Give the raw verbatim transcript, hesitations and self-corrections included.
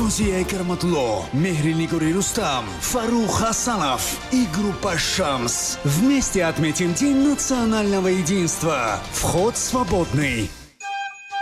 Фаузия Карматло, Мехринигури Рустам, Фарух Хасанов и группа «Шамс». Вместе отметим День национального единства. Вход свободный.